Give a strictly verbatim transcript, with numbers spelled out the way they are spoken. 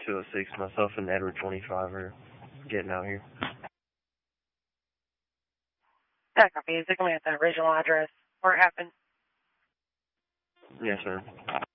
two oh six. Myself and Edward twenty-five are getting out here. Yeah, copy. Take me at the original address where it happened. Yes, sir.